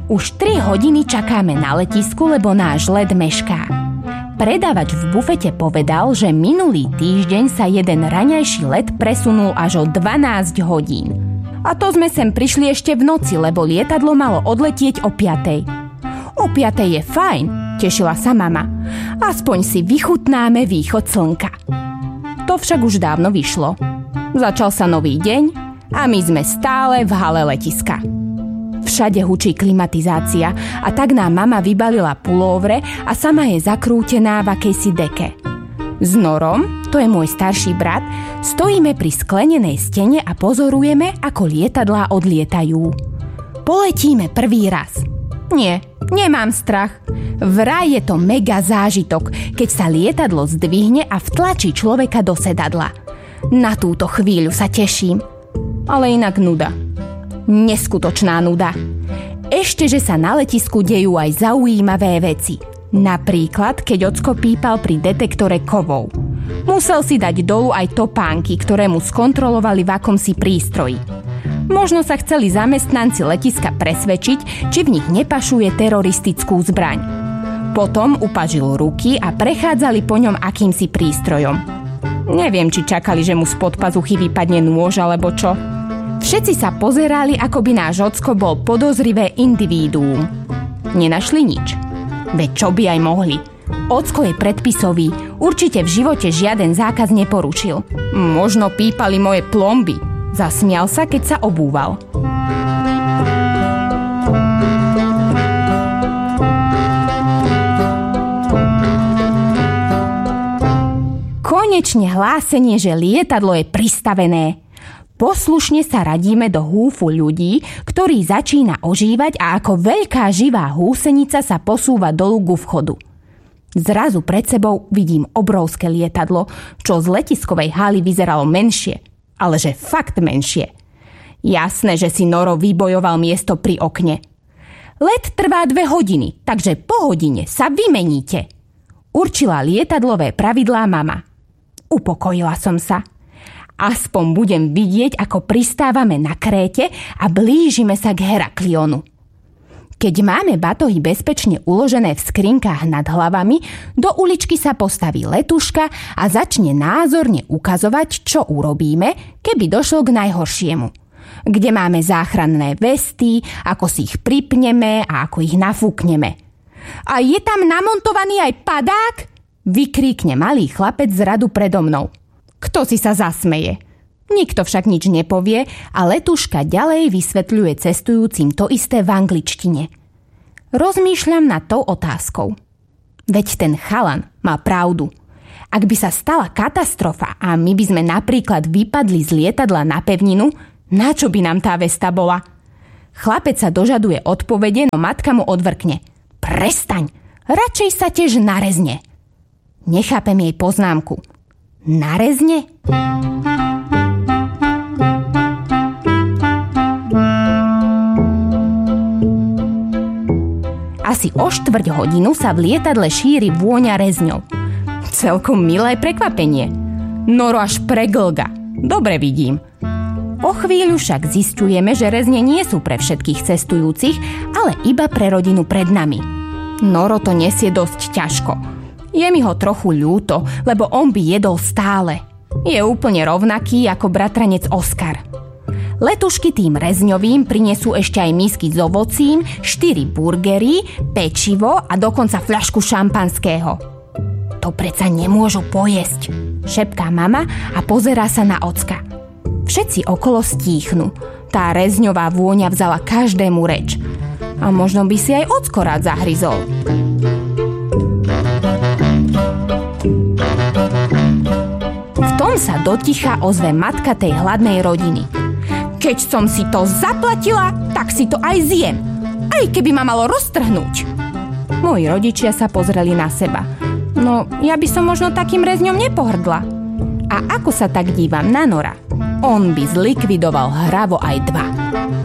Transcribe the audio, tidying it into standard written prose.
Už 3 hodiny čakáme na letisku, lebo náš let mešká. Predávač v bufete povedal, že minulý týždeň sa jeden raňajší let presunul až o 12 hodín. A to sme sem prišli ešte v noci, lebo lietadlo malo odletieť o 5. O 5 je fajn, tešila sa mama. Aspoň si vychutnáme východ slnka. To však už dávno vyšlo. Začal sa nový deň a my sme stále v hale letiska. Všade hučí klimatizácia a tak nám mama vybalila pulóvre a sama je zakrútená v akejsi deke. S Norom, to je môj starší brat, stojíme pri sklenenej stene a pozorujeme, ako lietadlá odlietajú. Poletíme prvý raz. Nie, nemám strach. Vraj je to mega zážitok, keď sa lietadlo zdvihne a vtlačí človeka do sedadla. Na túto chvíľu sa teším. Ale inak nuda. Neskutočná nuda. Ešte, že sa na letisku dejú aj zaujímavé veci. Napríklad, keď ocko pípal pri detektore kovov. Musel si dať dolu aj topánky, ktoré mu skontrolovali v akomsi prístroji. Možno sa chceli zamestnanci letiska presvedčiť, či v nich nepašuje teroristickú zbraň. Potom upažil ruky a prechádzali po ňom akýmsi prístrojom. Neviem, či čakali, že mu spod pazuchy vypadne nôž alebo čo. Všetci sa pozerali, ako by náš ocko bol podozrivé individuum. Nenašli nič. Veď čo by aj mohli. Ocko je predpisový, určite v živote žiaden zákaz neporušil. Možno pípali moje plomby. Zasmial sa, keď sa obúval. Konečne hlásenie, že lietadlo je pristavené. Poslušne sa radíme do húfu ľudí, ktorý začína ožívať a ako veľká živá húsenica sa posúva dolu ku vchodu. Zrazu pred sebou vidím obrovské lietadlo, čo z letiskovej haly vyzeralo menšie, ale že fakt menšie. Jasné, že si Noro vybojoval miesto pri okne. Let trvá 2 hodiny, takže po hodine sa vymeníte. Určila lietadlové pravidlá mama. Upokojila som sa. Aspoň budem vidieť, ako pristávame na Kréte a blížime sa k Heraklionu. Keď máme batohy bezpečne uložené v skrinkách nad hlavami, do uličky sa postaví letuška a začne názorne ukazovať, čo urobíme, keby došlo k najhoršiemu. Kde máme záchranné vesty, ako si ich pripneme a ako ich nafúkneme. A je tam namontovaný aj padák? Vykríkne malý chlapec z radu predo mnou. Kto si sa zasmeje? Nikto však nič nepovie a letuška ďalej vysvetľuje cestujúcim to isté v angličtine. Rozmýšľam nad tou otázkou. Veď ten chalan má pravdu. Ak by sa stala katastrofa a my by sme napríklad vypadli z lietadla na pevninu, na čo by nám tá vesta bola? Chlapec sa dožaduje odpovede, no matka mu odvrkne. Prestaň, radšej sa tiež narezne. Nechápem jej poznámku. Narezne? Asi o 4 hodinu sa v lietadle šíri vôňa rezňov. Celkom milé prekvapenie. Noro až preglga. Dobre vidím. O chvíľu však zisťujeme, že rezne nie sú pre všetkých cestujúcich, ale iba pre rodinu pred nami. Noro to nesie dosť ťažko. Je mi ho trochu ľúto, lebo on by jedol stále. Je úplne rovnaký ako bratranec Oskar. Letušky tým rezňovým prinesú ešte aj misky s ovocím, 4 burgery, pečivo a dokonca fľašku šampanského. To predsa nemôžu pojesť, šepká mama a pozerá sa na ocka. Všetci okolo stíchnu. Tá rezňová vôňa vzala každému reč. A možno by si aj ocko rád zahryzol. V tom sa doticha ozve matka tej hladnej rodiny. Keď som si to zaplatila, tak si to aj zjem. Aj keby ma malo roztrhnúť. Moji rodičia sa pozreli na seba. No, ja by som možno takým rezňom nepohrdla. A ako sa tak dívam na Nora, on by zlikvidoval hravo aj 2.